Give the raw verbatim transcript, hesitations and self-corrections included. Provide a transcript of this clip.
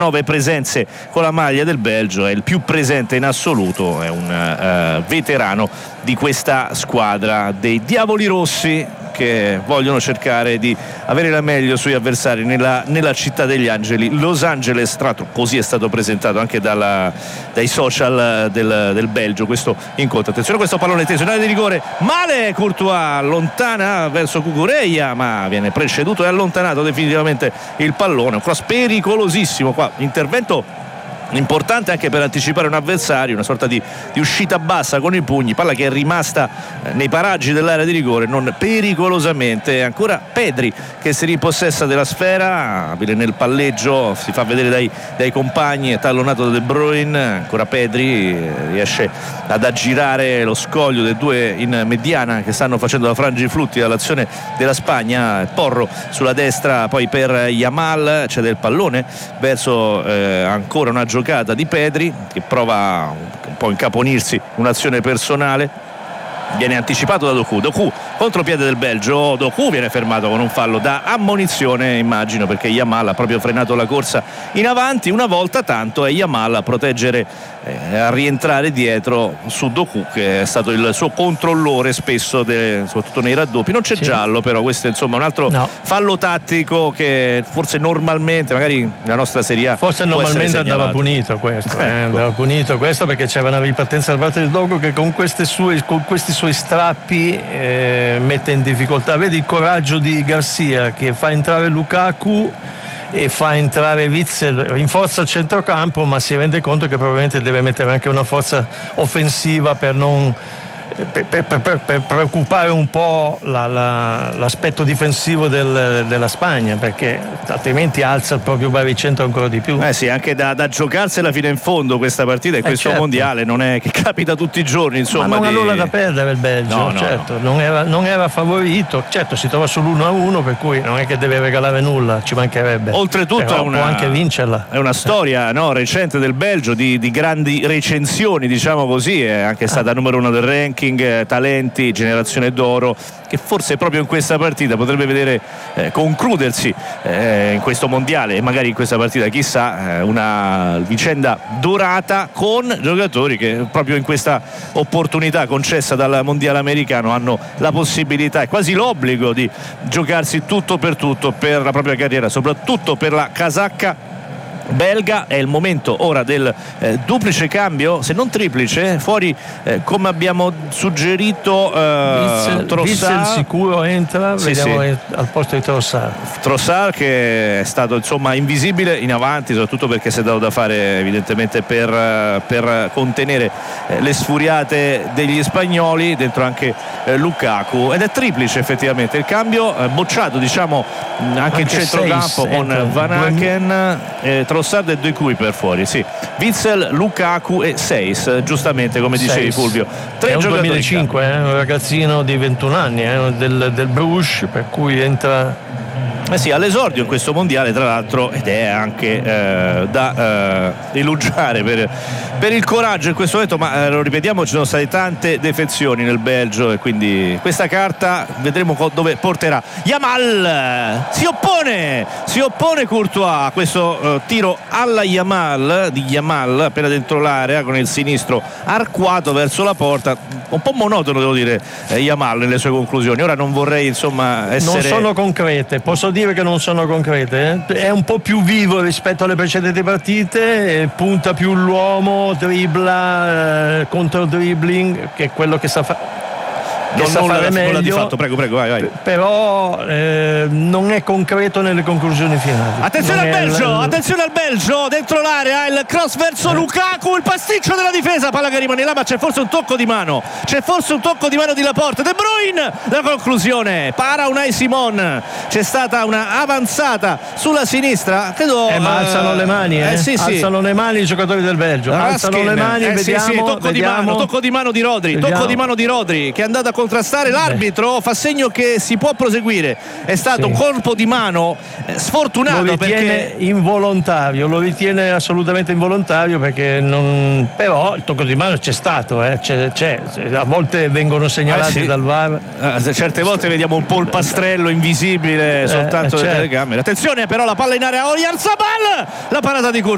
nove presenze con la maglia del Belgio, è il più presente in assoluto, è un uh, veterano di questa squadra dei Diavoli Rossi, che vogliono cercare di avere la meglio sui avversari nella, nella città degli angeli, Los Angeles. Tra l'altro così è stato presentato anche dalla, dai social del, del Belgio questo incontro. Attenzione a questo pallone teso in area di rigore, male Courtois, lontana verso Cucurella, ma viene preceduto e allontanato definitivamente il pallone. Un cross pericolosissimo qua, intervento importante anche per anticipare un avversario, una sorta di, di uscita bassa con i pugni, palla che è rimasta eh, nei paraggi dell'area di rigore, non pericolosamente. Ancora Pedri che si ripossessa della sfera, abile nel palleggio, si fa vedere dai, dai compagni, è tallonato da De Bruyne. Ancora Pedri eh, riesce ad aggirare lo scoglio dei due in mediana che stanno facendo da frangiflutti dall'azione della Spagna. Porro sulla destra poi per Yamal, c'è del pallone verso eh, ancora una giocata di Pedri che prova un po' a incaponirsi, un'azione personale, viene anticipato da Doku. Doku contropiede del Belgio, Doku viene fermato con un fallo da ammonizione, immagino, perché Yamal ha proprio frenato la corsa in avanti una volta tanto, e Yamal a proteggere, eh, a rientrare dietro su Doku, che è stato il suo controllore spesso de, soprattutto nei raddoppi. Non c'è sì. giallo, però questo è insomma un altro no. fallo tattico che forse normalmente magari la nostra Serie A forse normalmente andava punito questo, eh, andava punito questo perché c'era una ripartenza da parte di Doku che con queste sue con questi suoi strappi eh, mette in difficoltà. Vedi il coraggio di Garcia che fa entrare Lukaku e fa entrare Witsel, rinforza il centrocampo, ma si rende conto che probabilmente deve mettere anche una forza offensiva per non Per, per, per, per preoccupare un po' la, la, l'aspetto difensivo del, della Spagna, perché altrimenti alza il proprio baricentro ancora di più. Eh sì, anche da, da giocarsela fino in fondo questa partita e eh questo certo. mondiale non è che capita tutti i giorni, insomma. Ma non di... ha nulla da perdere il Belgio, no, no, certo, no. Non, era, non era favorito, certo si trova sull'uno a uno, per cui non è che deve regalare nulla, ci mancherebbe. Oltretutto è una, può anche vincerla. È una storia no, recente del Belgio di, di grandi recensioni, diciamo così, è anche stata ah. numero uno del ranking, talenti, generazione d'oro, che forse proprio in questa partita potrebbe vedere eh, concludersi eh, in questo mondiale e magari in questa partita chissà eh, una vicenda dorata con giocatori che proprio in questa opportunità concessa dal mondiale americano hanno la possibilità e quasi l'obbligo di giocarsi tutto per tutto per la propria carriera, soprattutto per la casacca belga. È il momento ora del eh, duplice cambio, se non triplice, fuori eh, come abbiamo suggerito eh, Trossard sicuro entra, sì, vediamo sì. al posto di Trossard Trossard che è stato insomma invisibile in avanti, soprattutto perché si è dato da fare evidentemente per, per contenere eh, le sfuriate degli spagnoli, dentro anche eh, Lukaku, ed è triplice effettivamente il cambio, eh, bocciato diciamo anche, anche in centrocampo con Van Aken, eh, Trossard e De Kuiper fuori, sì. Witsel, Lukaku e Seis, giustamente come dicevi Seis. Fulvio. Tre è un giocatori duemilacinque, eh, un ragazzino di ventuno anni, eh, del, del Bruges, per cui entra Eh sì, all'esordio in questo mondiale tra l'altro, ed è anche eh, da eh, elogiare per, per il coraggio in questo momento, ma eh, lo ripetiamo, ci sono state tante defezioni nel Belgio e quindi questa carta vedremo dove porterà. Yamal si oppone si oppone Courtois a questo eh, tiro alla Yamal di Yamal appena dentro l'area con il sinistro arcuato verso la porta, un po' monotono devo dire eh, Yamal nelle sue conclusioni. Ora non vorrei insomma essere, non sono concrete, posso dire che non sono concrete, eh? È un po' più vivo rispetto alle precedenti partite, punta più l'uomo, dribbla, eh, contro dribbling, che è quello che sa fare. Non sa fare meglio, di fatto. Prego, prego, vai, vai. Però eh, non è concreto nelle conclusioni finali. Attenzione non al Belgio, l... attenzione al Belgio, dentro l'area, il cross verso eh. Lukaku, il pasticcio della difesa, palla che rimane là, ma c'è forse un tocco di mano, c'è forse un tocco di mano di Laporte. De Bruyne, la conclusione, para Unai Simon, c'è stata una avanzata sulla sinistra, credo. Eh, ma alzano le mani, eh? eh sì, sì. alzano le mani i giocatori del Belgio, Raskin. alzano le mani, eh, vediamo, sì, sì, tocco vediamo. di mano, tocco di mano di Rodri, vediamo. tocco di mano di Rodri che è andato a contrastare l'arbitro, Beh. fa segno che si può proseguire. È stato sì. un colpo di mano eh, sfortunato, lo ritiene perché involontario, lo ritiene assolutamente involontario, perché non, però il tocco di mano c'è stato, eh? c'è, c'è. A volte vengono segnalati eh sì. dal V A R, eh, certe volte vediamo un polpastrello invisibile soltanto eh, certo. dalle telecamere. Attenzione però, la palla in area, Oyarzabal, la parata di Courtois.